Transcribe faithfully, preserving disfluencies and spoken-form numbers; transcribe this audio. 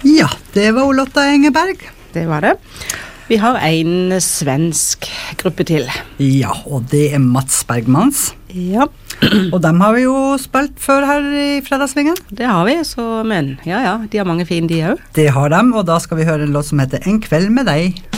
Ja, det var Lotta Engeberg. Det var det. Vi har en svensk gruppe til. Ja, og det er Mats Bergmans. Ja. Og dem har vi jo spilt før her i Fredagsvingen. Det har vi, så, men ja, ja, de har mange fine de også. Det har dem, og da skal vi høre en låt som heter En kveld med deg.